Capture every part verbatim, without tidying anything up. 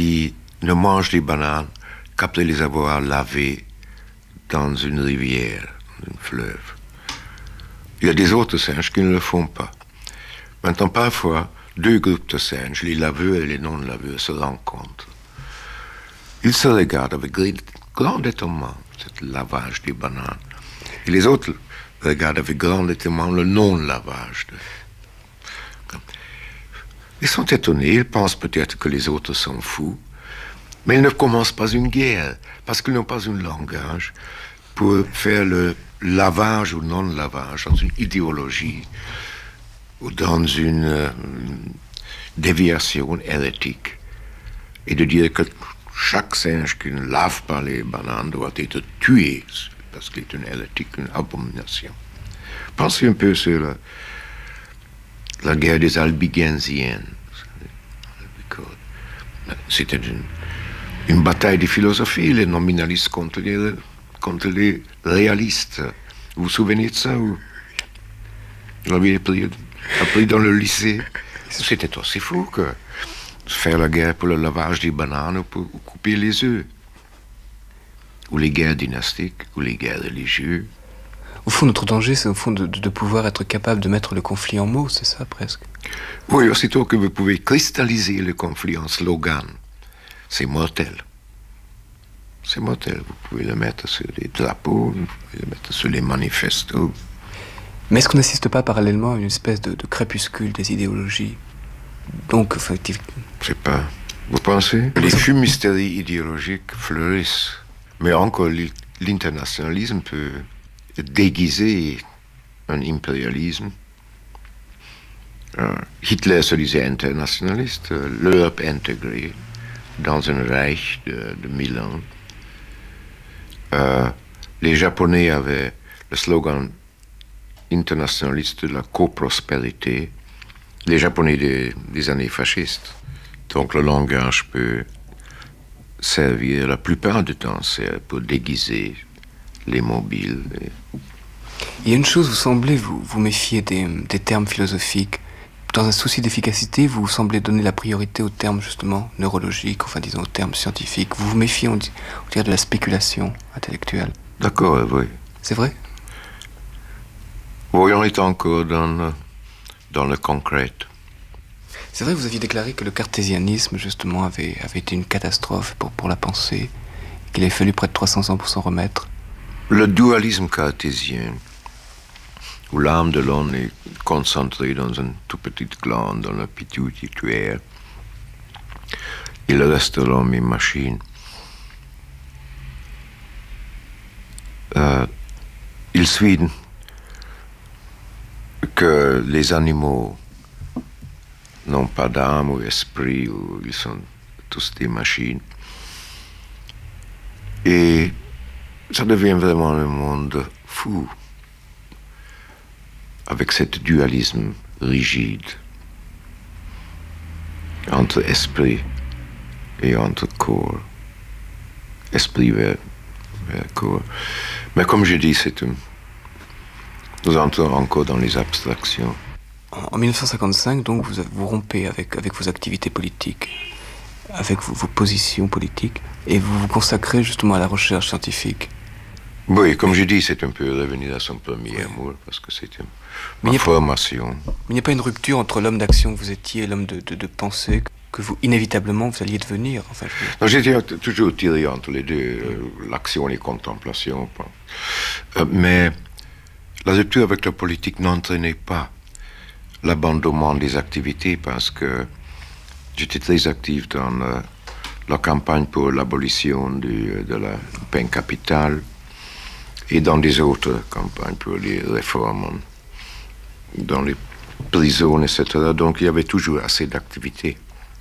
qui ne mange des bananes qu'après les avoir lavées dans une rivière, dans un fleuve. Il y a des autres singes qui ne le font pas. Maintenant, parfois, deux groupes de singes, les laveux et les non-laveux, se rencontrent. Ils se regardent avec grand étonnement, ce lavage des bananes. Et les autres regardent avec grand étonnement le non-lavage. De... Ils sont étonnés, ils pensent peut-être que les autres sont fous, mais ils ne commencent pas une guerre, parce qu'ils n'ont pas un langage pour faire le lavage ou non-lavage dans une idéologie ou dans une, euh, une déviation hérétique. Et de dire que chaque singe qui ne lave pas les bananes doit être tué, parce qu'il est une hérétique, une abomination. Pensez un peu sur la, la guerre des Albigensiennes. C'était une, une bataille de philosophie, les nominalistes contre les, contre les réalistes. Vous vous souvenez de ça? Vous l'avez appris, appris dans le lycée? C'était aussi fou que faire la guerre pour le lavage des bananes ou pour couper les œufs. Ou les guerres dynastiques, ou les guerres religieuses. Au fond, notre danger, c'est au fond de, de, de pouvoir être capable de mettre le conflit en mots, c'est ça, presque? Oui, aussitôt que vous pouvez cristalliser le conflit en slogan, c'est mortel. C'est mortel. Vous pouvez le mettre sur les drapeaux, vous pouvez le mettre sur les manifestos. Mais est-ce qu'on n'assiste pas parallèlement à une espèce de, de crépuscule des idéologies? Donc, effectivement... Je sais pas. Vous pensez? Les fumisteries idéologiques fleurissent. Mais encore, l'internationalisme peut déguiser un impérialisme. Euh, Hitler se disait internationaliste, euh, l'Europe intégrée dans un Reich de, de mille ans. Euh, les Japonais avaient le slogan internationaliste de la coprospérité. Les Japonais des, des années fascistes. Donc le langage peut servir la plupart du temps c'est pour déguiser les mobiles. Et... Il y a une chose, vous semblez vous, vous méfier des, des termes philosophiques. Dans un souci d'efficacité, vous semblez donner la priorité aux termes justement neurologiques, enfin disons aux termes scientifiques. Vous vous méfiez, on dit, on dirait de la spéculation intellectuelle. D'accord, oui. C'est vrai? Oui, on est encore dans le, dans le concret. C'est vrai que vous aviez déclaré que le cartésianisme, justement, avait, avait été une catastrophe pour, pour la pensée, qu'il avait fallu près de trois cents ans pour s'en remettre. Le dualisme cartésien, où l'âme de l'homme est concentrée dans une toute petite glande, dans le pituitaire, et le reste de l'homme est machine. Euh, il suit que les animaux n'ont pas d'âme ou esprit, ou ils sont tous des machines. Et ça devient vraiment un monde fou, avec ce dualisme rigide entre esprit et entre corps. Esprit vers, vers corps. Mais comme je dis, c'est un... nous entrons encore dans les abstractions. En dix-neuf cent cinquante-cinq, donc, vous, vous rompez avec, avec vos activités politiques, avec vos, vos positions politiques, et vous vous consacrez justement à la recherche scientifique. Oui, comme je dis, c'est un peu revenir à son premier oui. amour, parce que c'était ma mais formation. Pas, mais il n'y a pas une rupture entre l'homme d'action que vous étiez et l'homme de, de, de pensée que vous, inévitablement, vous alliez devenir, enfin, je... Non, j'étais toujours tiré entre les deux, euh, l'action et les contemplations. Euh, mais la rupture avec la politique n'entraînait pas l'abandonnement des activités, parce que j'étais très actif dans la, la campagne pour l'abolition du, de la peine capitale et dans des autres campagnes pour les réformes dans les prisons, et cetera. Donc il y avait toujours assez d'activités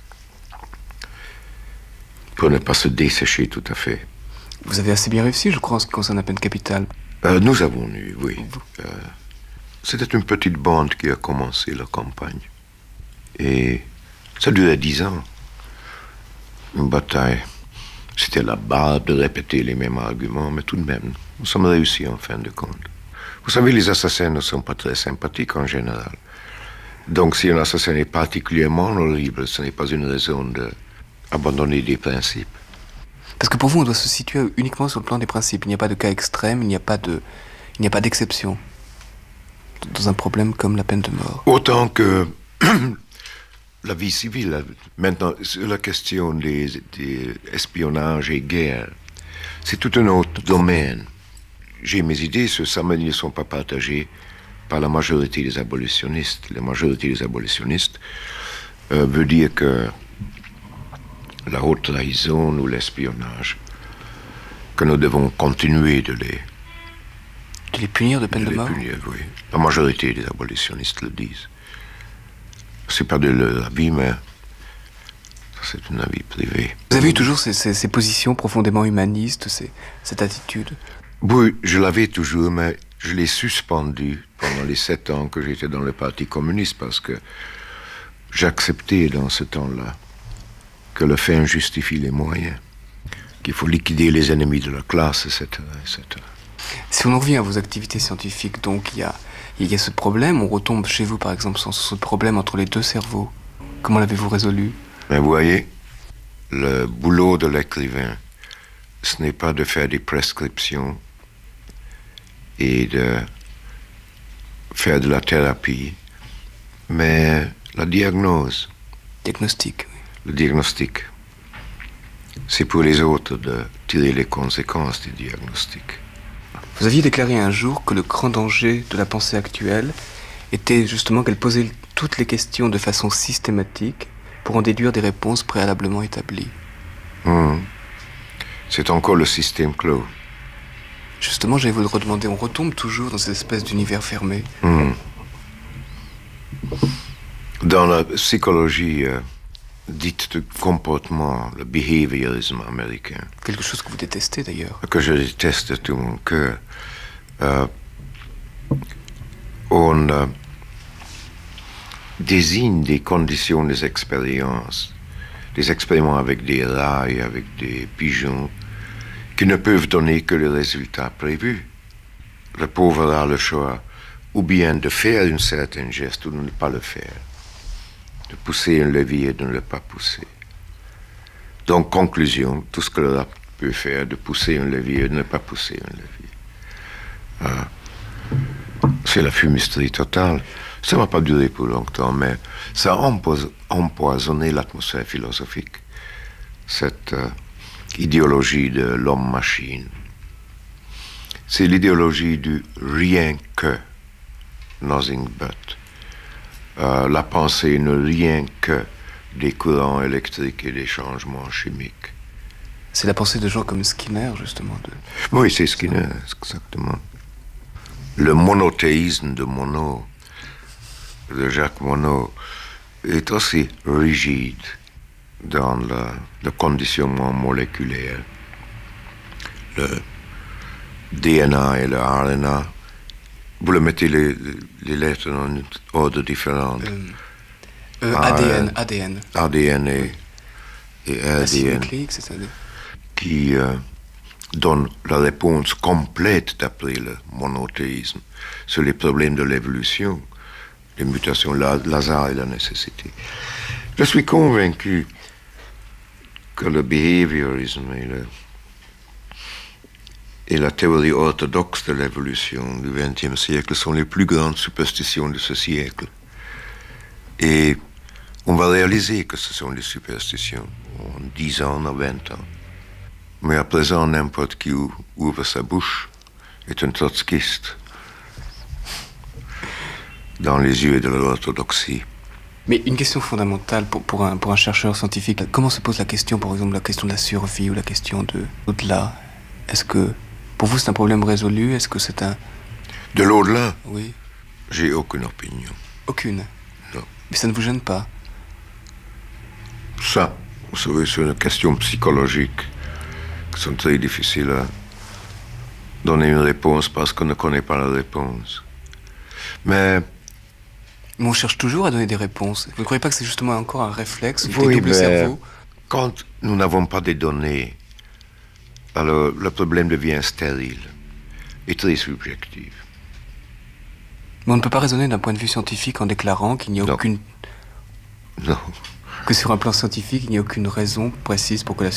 pour ne pas se dessécher tout à fait. Vous avez assez bien réussi, je crois, en ce qui concerne la peine capitale. Euh, nous avons eu, oui. Euh, C'était une petite bande qui a commencé la campagne. Et ça durait dix ans. Une bataille. C'était la barbe de répéter les mêmes arguments, mais tout de même, nous sommes réussis en fin de compte. Vous savez, les assassins ne sont pas très sympathiques en général. Donc si un assassin est particulièrement horrible, ce n'est pas une raison de abandonner des principes. Parce que pour vous, on doit se situer uniquement sur le plan des principes. Il n'y a pas de cas extrême, il n'y a pas de, il n'y a pas d'exception dans un problème comme la peine de mort. Autant que la vie civile. Maintenant, sur la question des, des espionnages et guerres, c'est tout un autre domaine. J'ai mes idées sur ça, mais elles ne sont pas partagées par la majorité des abolitionnistes. La majorité des abolitionnistes euh, veut dire que la haute trahison ou l'espionnage, que nous devons continuer de les... De les punir de peine de, de mort. Punir, oui. La majorité des abolitionnistes le disent. C'est pas de leur avis, mais c'est un avis privé. Vous avez eu toujours ces, ces, ces positions profondément humanistes, ces, cette attitude? Oui, je l'avais toujours, mais je l'ai suspendu pendant les sept ans que j'étais dans le Parti communiste, parce que j'acceptais dans ce temps-là que le fin justifie les moyens, qu'il faut liquider les ennemis de la classe, et cetera, et cetera. Si on en revient à vos activités scientifiques, donc il y a, il y a ce problème, on retombe chez vous par exemple sur ce problème entre les deux cerveaux. Comment l'avez-vous résolu? Mais vous voyez, le boulot de l'écrivain, ce n'est pas de faire des prescriptions et de faire de la thérapie, mais la diagnose. Diagnostic, oui. Le diagnostic. C'est pour les autres de tirer les conséquences du diagnostic. Vous aviez déclaré un jour que le grand danger de la pensée actuelle était justement qu'elle posait toutes les questions de façon systématique pour en déduire des réponses préalablement établies. Mmh. C'est encore le système clos. Justement, j'allais vous le redemander, on retombe toujours dans cette espèce d'univers fermé. Mmh. Dans la psychologie euh, dite de comportement, le behaviorisme américain, quelque chose que vous détestez d'ailleurs, que je déteste de tout mon cœur, euh, on euh, désigne des conditions des expériences, des expériments avec des rats et avec des pigeons, qui ne peuvent donner que le résultat prévu. Le pauvre a le choix ou bien de faire une certaine geste ou de ne pas le faire, de pousser un levier et de ne le pas pousser. Donc, conclusion, tout ce que le rat peut faire, de pousser un levier et de ne pas pousser un levier. Ah, c'est la fumisterie totale. Ça ne va pas durer pour longtemps, mais ça a empoisonné l'atmosphère philosophique, cette euh, idéologie de l'homme-machine. C'est l'idéologie du rien que, nothing but. Euh, la pensée ne rien que des courants électriques et des changements chimiques. C'est la pensée de gens comme Skinner, justement. De... Oui, c'est Skinner, exactement. Le monothéisme de Monod, de Jacques Monod, est aussi rigide dans le, le conditionnement moléculaire. Le D N A et le R N A, vous le mettez les, les lettres dans un ordre différent. Euh, euh, A D N, A D N. A D N et, et R D N. Nucléique, c'est ça. Qui euh, donne la réponse complète d'après le monothéisme sur les problèmes de l'évolution, les mutations, la, l'hasard et la nécessité. Je suis convaincu que le behaviorisme et, le, et la théorie orthodoxe de l'évolution du vingtième siècle sont les plus grandes superstitions de ce siècle. Et on va réaliser que ce sont des superstitions en dix ans, en vingt ans. Mais à présent, n'importe qui ouvre sa bouche est un trotskiste dans les yeux de l'orthodoxie. Mais une question fondamentale pour, pour, un, pour un chercheur scientifique, comment se pose la question, par exemple, la question de la survie ou la question de l'au-delà? Est-ce que, pour vous, c'est un problème résolu? Est-ce que c'est un... De l'au-delà? Oui. J'ai aucune opinion. Aucune? Non. Mais ça ne vous gêne pas? Ça, vous savez, c'est une question psychologique qui sont très difficiles à donner une réponse parce qu'on ne connaît pas la réponse. Mais... Mais on cherche toujours à donner des réponses. Vous ne croyez pas que c'est justement encore un réflexe, un oui, double cerveau? Quand nous n'avons pas de données, alors le problème devient stérile et très subjectif. Mais on ne peut pas raisonner d'un point de vue scientifique en déclarant qu'il n'y a non. aucune... Non. que sur un plan scientifique, il n'y a aucune raison précise pour que la